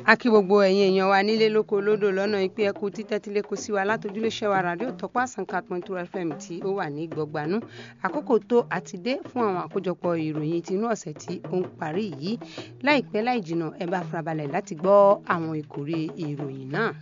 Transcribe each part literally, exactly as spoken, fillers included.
A kí gbogbo ẹ̀yin èèyàn wa nílé lóko lódò lọ́nà ìpín ẹkú títẹ́tílé kó sí wa látòjúléṣẹ́ wa ràdíò Tọ́pẹ́ Àsánká point two F M tí ó wà ní Gbọ̀gbanú. Àkókò tó àti dé fún àwọn àkójọpọ̀ ìròyìn tinú ọ̀sẹ̀ tí ó ń parí yìí. Láìpẹ́ láì jìnnà ẹ bá farabalẹ̀ láti gbọ́ àwọn ìkórè ìròyìn náà.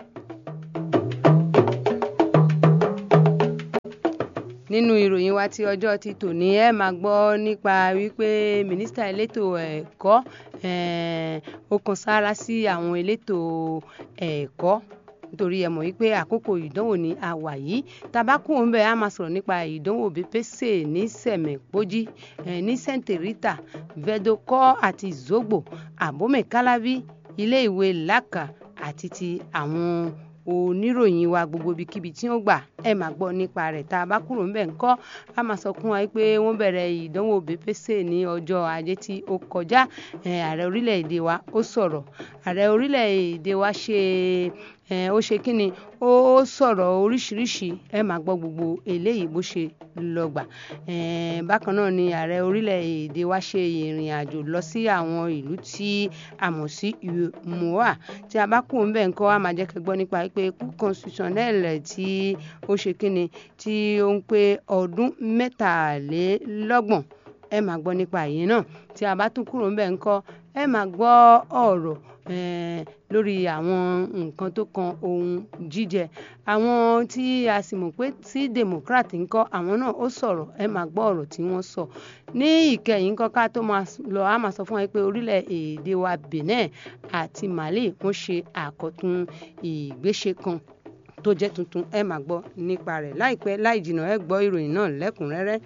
Nínú ìròyìn wa tí ọjọ́ ti tòní ẹ máa gbọ́ nípa wípé mínísítà elétò ẹ̀kọ́ ó kan sáárá sí àwọn elétò ẹ̀kọ́ nítorí ẹ mọ̀ wípé àkókò ìdánwò ní a wà yìí. Tabakú ń bẹ a máa sọ̀rọ̀ nípa ìdánwò B P C ní Sẹ̀mẹ̀pọ́jí ní Sẹ̀ǹtẹ̀rítà Vẹ́dọ̀kọ́ àti Zogbo Abome Kalavi ilé ìwé Laka àti ti àwọn oníròyìn wa gbogbo ibikíbi tí ó gbà ẹ máa gbọ́ nípa rẹ̀. Tá a bá kúrò ńbẹ̀ ńkọ́ a máa sọ fún wa pé wọ́n bẹ̀rẹ̀ ìdánwò B P C ní ọjọ́ ajé tí ó kọjá. Ààrẹ orílẹ̀-èdè wa ó sọ̀rọ̀ ààrẹ orílẹ̀-èdè wa ṣe ó ṣe kí ni ó sọ̀rọ̀ oríṣiríṣi ẹ máa gbọ́ gbogbo eléyìí bó ṣe lọ gbà. Bákan náà ni ààrẹ orílẹ̀-èdè wa ṣe ìrìn àjò lọ sí àwọn ìlú tí a mọ̀ sí UEMOA. Tí a bá kúrò ńbẹ̀ ńkọ́ a máa jẹ́ kẹ́ gbọ́ nípa pé Cour constitutionnelle tí ó ṣe kí ni tí ó ń pé ọdún mẹ́tàlélọ́gbọ̀n ẹ máa gbọ́ nípa èyí náà. Tí a bá tún kúrò ńbẹ̀ ńkọ́ ẹ máa gbọ́ ọ̀rọ̀ lórí àwọn nǹkan tó kan ohun jíjẹ. Àwọn tí a sì mọ̀ pé tí Democrat ńkọ́ àwọn náà ó sọ̀rọ̀ ẹ máa gbọ́ ọ̀rọ̀ tí wọ́n sọ. Ní ìkẹyìn ńkọ́ ká tó máa lọ a máa sọ fún wa pé orílẹ̀-èdè wa Benin àti Mali wọ́n ṣe àkọ́tún ìgbésẹ̀ kan tó jẹ́ tuntun ẹ máa gbọ́ nípa rẹ̀. Láìpẹ́ láì jìnnà ẹ gbọ́ ìròyìn náà lẹ́kùnrẹ́rẹ́.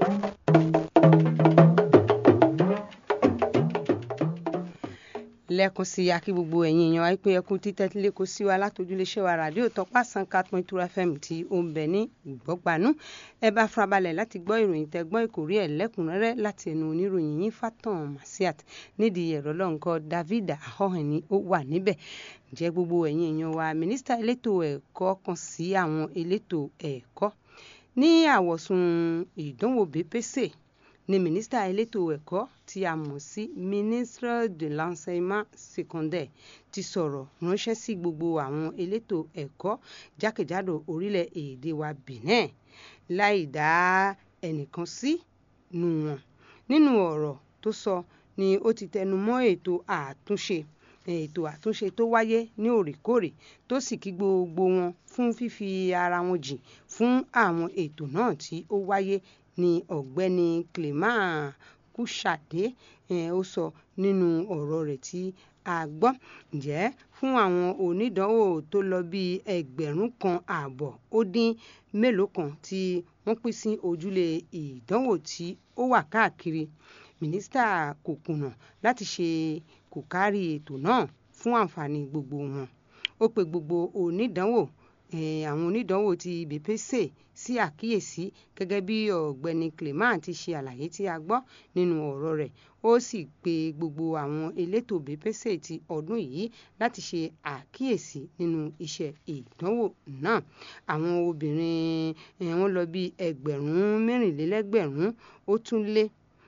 Lẹ́kùn sí akí gbogbo ẹ̀yin èèyàn wa pé ẹkú títẹ́tílé kó sí wa látòjúléṣẹ́ wa ràdíò Tọ́pẹ́ Àsánká point two F M tí ó ń bẹ ní Ìgbọ̀gbanú. Ẹ bá farabalẹ̀ láti gbọ́ ìròyìn tẹ́ gbọ́ ìkórè ẹ̀ lẹ́kùnrẹ́rẹ́ láti ẹnu oníròyìn yín Fatan Masiat nídìí ẹ̀rọ lọ́nkọ́ David Ahohen ni ó wà níbẹ̀. Ǹjẹ́ gbogbo ẹ̀yin èèyàn wa mínísítà elétò ẹ̀kọ́ kan sí àwọn elétò ẹ̀kọ́ ní àwọ̀sùn ìdánwò B P C ni mínísítà elétò ẹ̀kọ́ tí a mọ̀ sí ministre de l'enseignement secondaire ti sọ̀rọ̀ ránṣẹ́ sí gbogbo àwọn elétò ẹ̀kọ́ jákèjádò orílẹ̀-èdè wa Benin láì dá ẹnìkan sí nù wọn. Nínú ọ̀rọ̀ tó sọ ni ó ti tẹnu mọ́ ètò àtúnṣe ètò àtúnṣe tó wáyé ní òrèkóòrè tó sì kí gbogbo wọn fún fífi ara wọn jìn fún àwọn ètò náà tí ó wáyé ní ọ̀gbẹ́ni Clément Kúṣàdé ó sọ nínú ọ̀rọ̀ rẹ̀ tí a gbọ́. Ǹjẹ́ fún àwọn onídánwò tó lọ bí ẹgbẹ̀rún kan ààbọ̀ ó dín mélòó kan tí wọ́n pín sí ojúlé ìdánwò tí ó wà káàkiri mínísítà kò kùnà láti ṣe kò kárí ètò náà fún àǹfààní gbogbo wọn. Ó pe gbogbo onídánwò àwọn onídánwò ti B P C sí àkíyèsí gẹ́gẹ́ bí ọ̀gbẹ́ni Clément ti ṣe àlàyé tí a gbọ́ nínú ọ̀rọ̀ rẹ̀. Ó sì pe gbogbo àwọn elétò B P C ti ọdún yìí láti ṣe àkíyèsí nínú iṣẹ́ ìdánwò náà. Àwọn obìnrin wọ́n lọ bí ẹgbẹ̀rún mẹ́rìnlélẹ́gbẹ̀rún ó tún lé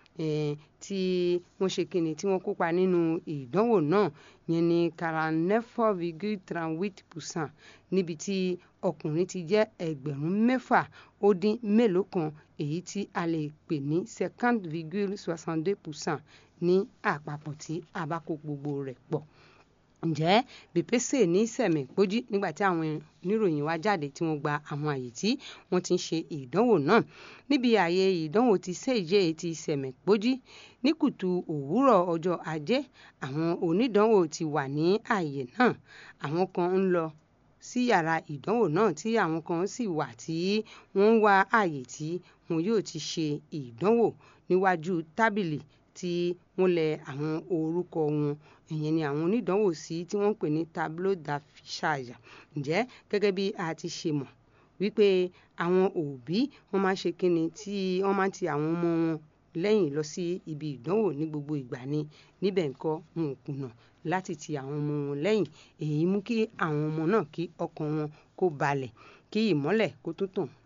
tí wọ́n ṣe kíni tí wọ́n kópa nínú ìdánwò náà yẹn ní quarante-neuf virgule trente-huit percent níbi tí ọkùnrin ti jẹ́ ẹgbẹ̀rún mẹ́fà ó dín mélòó kan èyí tí a lè pè ní cinquante virgule soixante-deux percent ní àpapọ̀ tí a bá kó gbogbo rẹ̀ pọ̀. Ǹjẹ́ B P C ní Sẹ̀mẹ̀pọ́jí nígbà tí àwọn oníròyìn wá jáde tí wọ́n gba àwọn àyè tí wọ́n ti ń ṣe ìdánwò náà níbi àyè ìdánwò ti Séje ti Sẹ̀mẹ̀pọ́jí ní kùtù òwúrọ̀ ọjọ́ ajé àwọn onídánwò ti wà ní àyè náà. Àwọn kan ń lọ sí yàrá ìdánwò náà tí àwọn kan sì wà tí wọ́n ń wá àyè tí wọn yóò ti ṣe ìdánwò níwájú tábìlì tí wọ́n lẹ̀ àwọn orúkọ wọn ìyẹn ni àwọn onídánwò sí tí wọ́n ń pè ní tableau d'affichage. Ǹjẹ́ gẹ́gẹ́ bí a ti ṣe mọ̀ wípé àwọn òbí wọ́n máa ń ṣe kíni tí wọ́n máa ń ti àwọn ọmọ wọn lẹ́yìn lọ sí ibi ìdánwò ní gbogbo ìgbà ni níbẹ̀ ńkọ́ wọn ò kùnà láti ti àwọn ọmọ wọn lẹ́yìn. Èyí mú kí àwọn ọmọ náà kí ọkàn wọn kó balẹ̀ kí ìmọ́lẹ̀ kó tó tàn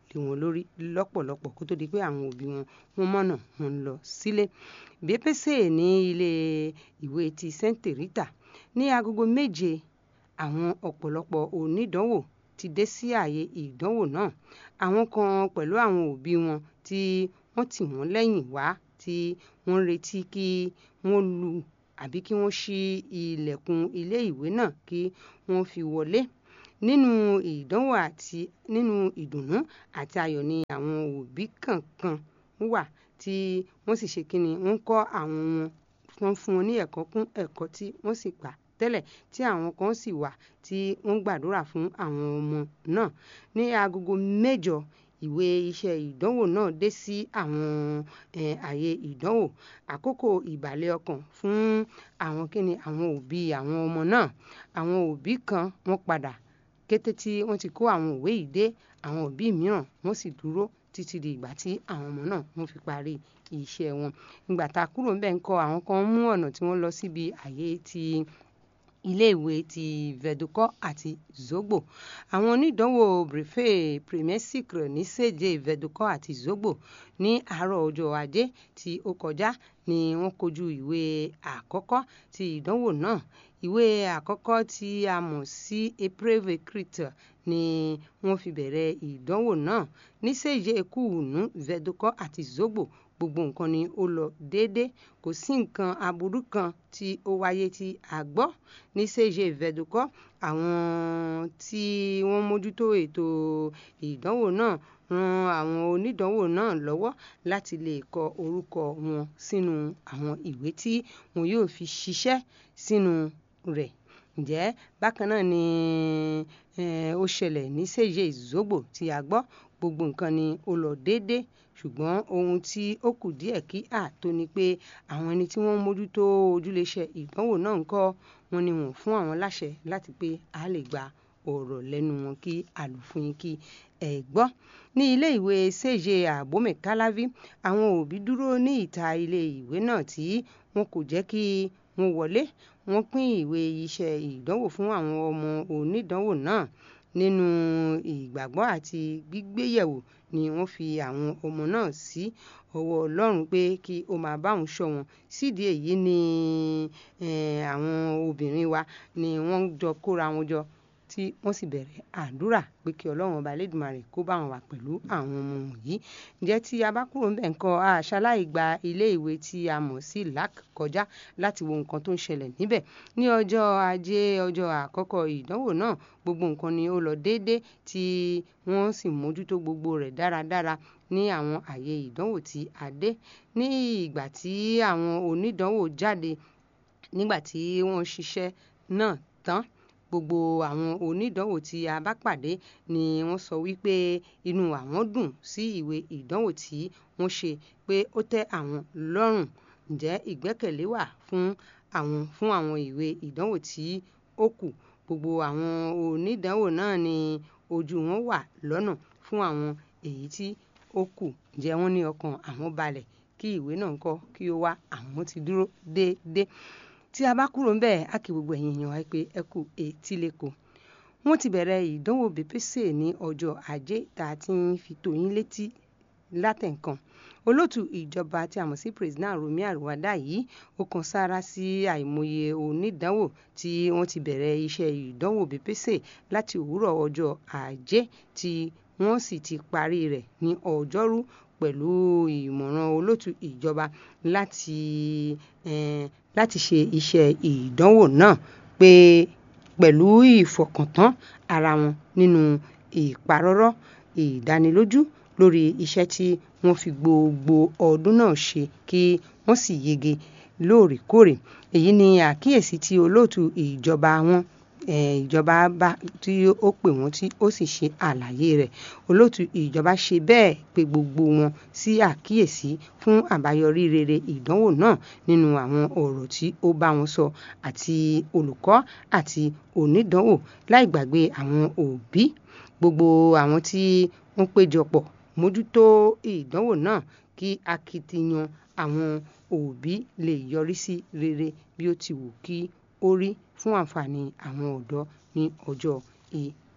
lé wọn lórí lọ́pọ̀lọpọ̀ kó tó di pé àwọn òbí wọn wọ́n mọ̀nà wọn lọ sílé. B P C ní ilé ìwé ti Saint Rita ní agogo méje àwọn ọ̀pọ̀lọpọ̀ onídánwò ti dé sí ààyè ìdánwò náà. Àwọn kan pẹ̀lú àwọn òbí wọn tí wọ́n tì wọ́n lẹ́yìn wá tí wọ́n ń retí kí wọ́n lu àbí kí wọ́n ṣí ilẹ̀kùn ilé ìwé náà kí wọ́n fi wọlé. Nínú ìdánwò àti nínú ìdùnnú àti ayọ̀ ni àwọn òbí kọ̀ọ̀kan wà tí wọ́n sì ṣe kíni wọ́n kọ́ àwọn wọn wọ́n fún wọn ní ẹ̀kọ́ kún ẹ̀kọ́ tí wọ́n sì gbà tẹ́lẹ̀ tí àwọn kan sì wà tí wọ́n gbàdúrà fún àwọn ọmọ náà. Ní agogo mẹ́jọ ìwé iṣẹ́ ìdánwò náà dé sí àwọn ààyè ìdánwò. Àkókò ìbàlẹ̀ ọkàn fún àwọn kíni àwọn òbí àwọn ọmọ náà. Àwọn òbí kan wọ́n padà kété tí wọ́n ti kó àwọn ìwé yìí dé. Àwọn òbí mìíràn wọ́n sì dúró títí di ìgbà tí àwọn ọmọ náà wọ́n fi parí iṣẹ́ wọn. Ìgbà tá a kúrò ńbẹ̀ ńkọ́ àwọn kan mú ọ̀nà tí wọ́n lọ síbi ààyè ti ilé ìwé ti Vedoko àti Zogbo. Àwọn onídánwò brevet premier cycle ní C J Vedoko àti Zogbo ní àárọ̀ ọjọ́ ajé tí ó kọjá ni wọ́n kojú ìwé àkọ́kọ́ ti ìdánwò náà. Ìwé àkọ́kọ́ tí a mọ̀ sí épreuve écrite ni wọ́n fi bẹ̀rẹ̀ ìdánwò náà. Ní C J Kúùnú Vedoko àti Zogbo gbogbo nǹkan ni ó lọ déédé. Kò sí nǹkan aburú kan tí ó wáyé tí a gbọ́. Ní C J Vedoko àwọn tí wọ́n mójútó ètò ìdánwò náà ran àwọn onídánwò náà lọ́wọ́ láti lè kọ orúkọ wọn sínú àwọn ìwé tí wọn yóò fi ṣiṣẹ́ sínú rẹ̀. Ǹjẹ́ bákan náà ni ó ṣẹlẹ̀ ní C J Zogbo tí a gbọ́ gbogbo nǹkan ni ó lọ déédé ṣùgbọ́n ohun tí ó kù díẹ̀ kí àtó ni pé àwọn ẹni tí wọ́n mójútó ojúléṣẹ́ ìdánwò náà ń kọ́ wọn ni wọ́n fún àwọn láṣẹ láti pé a lè gba ọ̀rọ̀ lẹ́nu wọn kí àlùfín kí ẹ gbọ́. Ní ilé ìwé C J Abome Calavi àwọn òbí dúró ní ìta ilé ìwé náà tí wọn kò jẹ́ kí wọ́n wọlé. Wọ́n pín ìwé iṣẹ́ ìdánwò fún àwọn ọmọ onídánwò náà. Nínú ìgbàgbọ́ àti gbígbéyẹ̀wò ni wọ́n fi àwọn ọmọ náà sí ọwọ́ Ọlọ́run pé kí ó máa bá òun ṣọ́ wọn. Sídìí èyí ni àwọn obìnrin wa ni wọ́n jọ kóra wọn jọ tí wọ́n sì bẹ̀rẹ̀ àdúrà pé kí Ọlọ́run Ọba Elédùmarè kó bá wọn wà pẹ̀lú àwọn ọmọ wọ̀nyí. Ǹjẹ́ tí a bá kúrò ńbẹ̀ ńkọ́ a ṣaláì gba ilé ìwé tí a mọ̀ sí L A C kọjá láti wo nǹkan tó ń ṣẹlẹ̀ níbẹ̀. Ní ọjọ́ ajé ọjọ́ àkọ́kọ́ ìdánwò náà gbogbo nǹkan ni ó lọ déédé tí wọ́n sì mójútó gbogbo rẹ̀ dáradára ní àwọn ààyè ìdánwò tí a dé. Ní ìgbà tí àwọn onídánwò jáde nígbà tí wọ́n ṣiṣẹ́ náà tán gbogbo àwọn onídánwò tí a bá pàdé ni wọ́n sọ wípé inú àwọn dùn sí ìwé ìdánwò tí wọ́n ṣe pé ó tẹ́ àwọn lọ́rùn. Ǹjẹ́ ìgbẹ́kẹ̀lé wà fún àwọn fún àwọn ìwé ìdánwò tí ó kù. Gbogbo àwọn onídánwò náà ni ojú wọn wà lọ́nà fún àwọn èyí tí ó kù. Ǹjẹ́ wọ́n ní ọkàn àwọn balẹ̀ kí ìwé náà ńkọ́ kí ó wá àwọn ti dúró déédé. Tí a bá kúrò ńbẹ̀ a kí gbogbo ẹ̀yin èèyàn wa pé ẹ kú etí lẹ́kọ̀ọ́. Wọ́n ti bẹ̀rẹ̀ ìdánwò B P C ní ọjọ́ ajé tá a ti ń fi tó yín létí látẹ̀ǹkan. Olóòtú ìjọba tí a mọ̀ sí President Remi Àrùwádá yìí ó kan sára sí àìmọye onídánwò tí wọ́n ti bẹ̀rẹ̀ iṣẹ́ ìdánwò B P C láti òwúrọ̀ ọjọ́ ajé tí wọ́n sì ti parí rẹ̀ ní ọjọ́rú pẹ̀lú ìmọ̀ràn olóòtú ìjọba láti eh, láti ṣe iṣẹ́ ìdánwò náà pé pẹ̀lú ìfọkàntán ara wọn nínú ìparọ́rọ́ ìdánilójú lórí iṣẹ́ tí wọ́n fi gbogbo ọdún náà ṣe kí wọ́n sì yege lóòrèkóòrè. Èyí ni àkíyèsí tí olóòtú ìjọba wọn ìjọba bá tí ó pè wọ́n tí ó sì ṣe àlàyé rẹ̀. Olóòtú ìjọba ṣe bẹ́ẹ̀ pé gbogbo wọn sí àkíyèsí fún àbáyọrí rere ìdánwò náà nínú àwọn ọ̀rọ̀ tí ó bá wọn sọ àti olùkọ́ àti onídánwò láì gbàgbé àwọn òbí. Gbogbo àwọn tí wọ́n péjọpọ̀ mójútó ìdánwò náà kí akitiyan àwọn òbí lè yọrí sí rere bí ó ti wù kí ó rí fún àǹfààní àwọn ọ̀dọ́ ní ọjọ́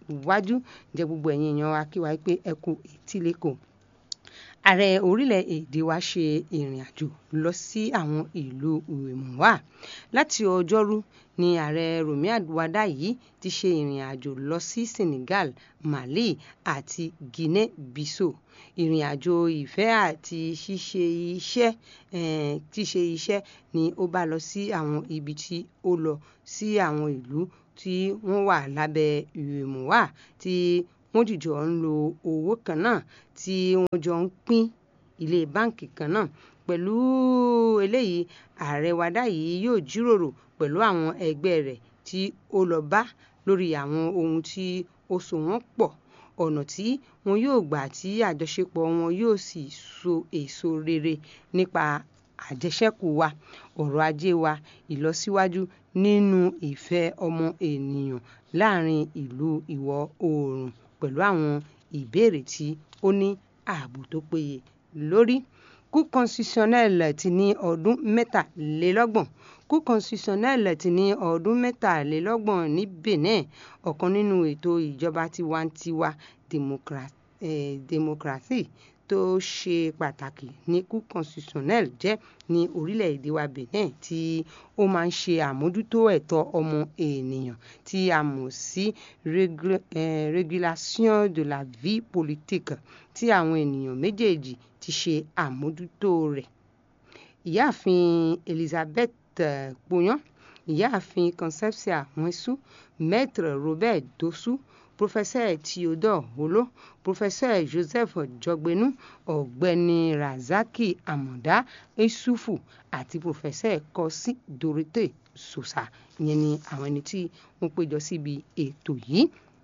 iwájú. Ǹjẹ́ gbogbo ẹ̀yin èèyàn wa kí wa pé ẹ kú etíléko. Ààrẹ orílẹ̀-èdè wa ṣe ìrìn àjò lọ sí àwọn ìlú Ìwèmùwà. Láti ọjọ́rú ni ààrẹ Rọ̀mí Àwàdàyí ti ṣe ìrìn àjò lọ sí Senegal, Mali àti Guinea-Bissau. Ìrìn àjò ìfẹ́ àti ṣíṣe iṣẹ́ eh, ṣíṣe iṣẹ́ ni ó bá lọ sí àwọn ibi tí ó lọ sí àwọn ìlú tí wọ́n wà lábẹ́ Ìwèmùwà tí wọ́n jìjọ ń lo owó kan náà tí wọ́n jọ ń pín ilé báǹkì kan náà. Pẹ̀lú eléyìí, ààrẹ Wàdàyí yóò jíròrò pẹ̀lú àwọn ẹgbẹ́ rẹ̀ tí ó lọ bá lórí àwọn ohun tí ó so wọ́n pọ̀, ọ̀nà tí wọn yóò gbà tí àjọṣepọ̀ wọn yóò sì so èso rere nípa àjẹṣẹ́kù wa, ọrọ̀ ajé wa, ìlọsíwájú nínú ìfẹ́ ọmọ ènìyàn láàrin ìlú ìwọ̀ oòrùn pẹ̀lú àwọn ìbéèrè tí ó ní ààbò tó péye lórí. Cour constitutionnelle ti ní ọdún mẹ́tàlélọ́gbọ̀n Cour constitutionnelle ti ní ọdún mẹ́tàlélọ́gbọ̀n ní Benin, ọ̀kan nínú ètò ìjọba tiwantiwa democracy tó ṣe pàtàkì ní Cour constitutionnelle jẹ́ ní orílẹ̀-èdè wa Benin tí ó máa ń ṣe àmójútó ẹ̀tọ́ ọmọ ènìyàn tí a mọ̀ sí régulation de la vie politique tí àwọn ènìyàn méjèèjì ti ṣe àmójútó rẹ̀. Ìyáàfin Elizabeth Poyon, Ìyáàfin Concepcia Nwosu, Maître Robert Dossou, Professeur Theodore Holo, Professeur Joseph Jogbenu, Ọ̀gbẹ́ni Razaki Amanda Isufu àti Professeur Kosi Dorothée Sosa. Ìyẹn ni àwọn ẹni tí wọ́n péjọ síbi ètò yìí.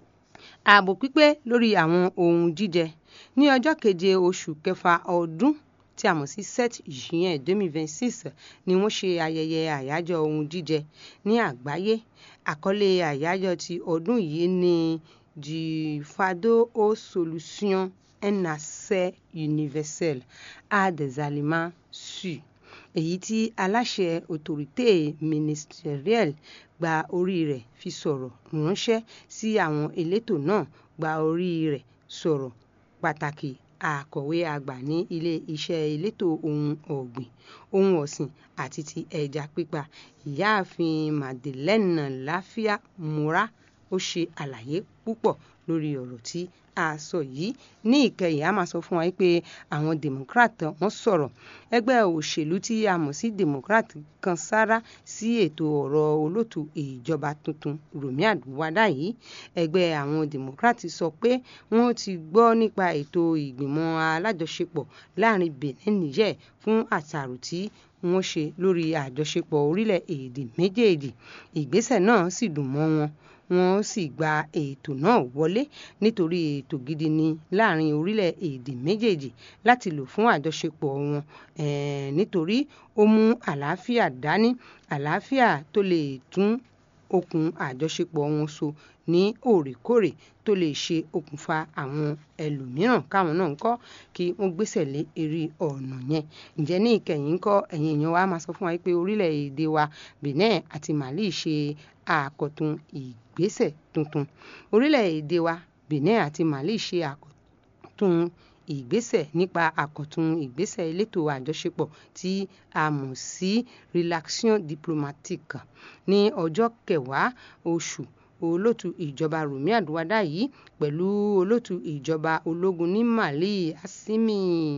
Ààbò pípé lórí àwọn ohun jíjẹ. Ní ọjọ́ keje oṣù kẹfà ọdún tí a mọ̀ sí sept juin deux mille vingt-six ni wọ́n ṣe ayẹyẹ àyájọ́ ohun jíjẹ ní àgbáyé. Àkọlé àyájọ́ ti ọdún yìí ni du fardeau aux solutions, un accès universel à des aliments sûrs. Èyí tí aláṣẹ autorité ministérielle gba orí rẹ̀ fi sọ̀rọ̀ ránṣẹ́ sí àwọn elétò náà gba orí rẹ̀ sọ̀rọ̀ pàtàkì akọ̀wé àgbà ní ilé iṣẹ́ elétò ohun ọ̀gbìn, ohun ọ̀sìn àti ti ẹja pípa, ìyáàfin Madeleine Láfíà Mora. Ó ṣe àlàyé púpọ̀ lórí ọ̀rọ̀ tí a sọ yìí. Ní ìkẹyìn, a máa sọ fún wa pé àwọn Democrat wọ́n sọ̀rọ̀. Ẹgbẹ́ òṣèlú tí a mọ̀ sí Democrat kan sára sí ètò ọ̀rọ̀ olóòtú ìjọba tuntun Rọ̀mí Àwàdàyí. Ẹgbẹ́ àwọn Democrat sọ pé wọ́n ti gbọ́ nípa ètò ìgbìmọ̀ alájọṣepọ̀ láàrin Benin Niger fún àṣàrò tí wọ́n ṣe lórí àjọṣepọ̀ orílẹ̀-èdè méjèèjì. Ìgbésẹ̀ náà sì dùn mọ́ wọn. Wọ́n sì gba ètò náà wọlé nítorí ètò gidi ni láàrin orílẹ̀-èdè méjèèjì láti lò fún àjọṣepọ̀ wọn eh, nítorí ó mú àlàáfíà dání, àlàáfíà tó lè tún okùn àjọṣepọ̀ wọn so ní òrèkóòrè tó lè ṣe okùnfà àwọn ẹlòmíràn káwọn náà ń kọ́ kí wọ́n gbésẹ̀ lé eré ọ̀nà yẹn. Ǹjẹ́ ní ìkẹyìn ńkọ́ ẹ̀yin èèyàn wa máa sọ fún wa pé orílẹ̀-èdè wa Benin àti Mali ṣe àkọ̀tun ìgbésẹ̀ tuntun. Orílẹ̀-èdè wa Benin àti Mali ṣe àkọ̀tun ìgbésẹ̀ nípa àkọ̀tun ìgbésẹ̀ elétò àjọṣepọ̀ tí a mọ̀ sí relations diplomatiques ní ọjọ́ kẹwàá oṣù olóòtú ìjọba Rọ̀mí Àwàdàyí pẹ̀lú olóòtú ìjọba ológun ní Mali Assimi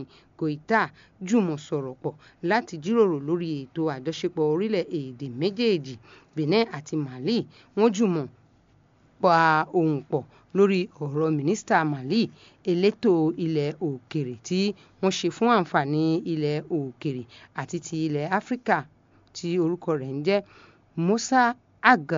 Goïta jùmọ̀ sọ̀rọ̀ pọ̀ láti jíròrò lórí ètò àjọṣepọ̀ orílẹ̀-èdè méjèèjì. Benin àti Mali wọ́n jùmọ̀ pa ohùn pọ̀ lórí ọ̀rọ̀ mínísítà Mali elétò ilẹ̀ òkèrè tí wọ́n ṣe fún àǹfààní ilẹ̀ òkèrè àti ti ilẹ̀ Áfíríkà tí orúkọ rẹ̀ ń jẹ́ Musa Agha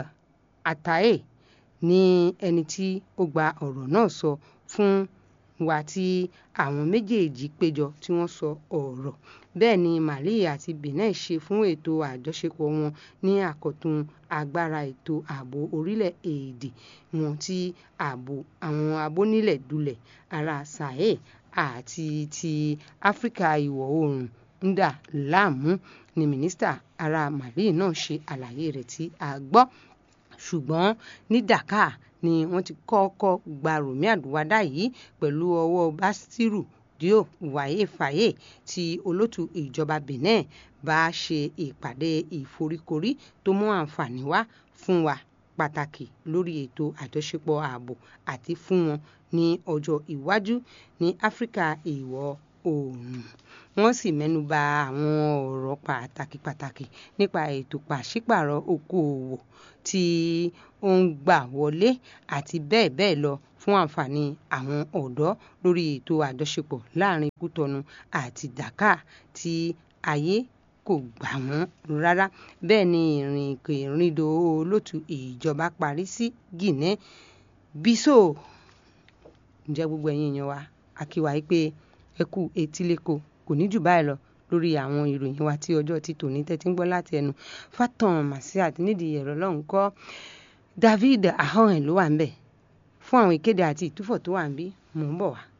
Ataye ní ẹni tí ó gba ọ̀rọ̀ náà sọ fún wa tí àwọn méjèèjì péjọ tí wọ́n sọ ọ̀rọ̀. Bẹ́ẹ̀ ni Mali àti Benin ṣe fún ètò àjọṣepọ̀ wọn ní àkọ̀tun agbára ètò ààbò orílẹ̀-èdè wọn tí ààbò àwọn abónílẹ̀dúlẹ̀ ará Sahel àti ti Áfíríkà ìwọ̀ oòrùn ń dà láàmú ni mínísítà ará Mali náà ṣe àlàyé rẹ̀ tí a gbọ́. ṣùgbọ́n ní Dakar ni wọ́n ti kọ́kọ́ gba Rọ̀mí Àdúwádá yìí pẹ̀lú ọwọ́ Basiru Dio Waye Faye tí olótù ìjọba Benin bá ṣe ìpàdé ìforíkorí tó mú àǹfààní wá fún wa pàtàkì lórí ètò àjọṣepọ̀ ààbò àti fún wọn ní ọjọ́ iwájú ní Áfíríkà ìwọ̀ oòrùn. Wọ́n sì mẹ́nuba àwọn ọ̀rọ̀ pàtàkì pàtàkì nípa ètò pàṣípààrọ̀ okòòwò tí ó ń gbà wọlé àti bẹ́ẹ̀ bẹ́ẹ̀ lọ fún àǹfààní àwọn ọ̀dọ́ lórí ètò àjọṣepọ̀ láàrin Kútọ̀nù àti Dakar tí ayé kò gbà wọ́n rárá. Bẹ́ẹ̀ ni ìrìnkèrindò olótù ìjọba parí sí Guinea Bissau. Ǹjẹ́ gbogbo ẹ̀yin èèyàn wa a kí wa pé ẹ kú etíléko kò ní jù báyìí lọ lórí àwọn ìròyìn wa tí ọjọ́ ti tòní tẹ́tí ń gbọ́ láti ẹnu Fatan Masiat nídìí ẹ̀rọ lọ́hùn kọ́ David Ahohen ló wà ń bẹ̀ fún àwọn ìkéde àti ìtúfọ̀ tó wà ń bí mò ń bọ̀ wá.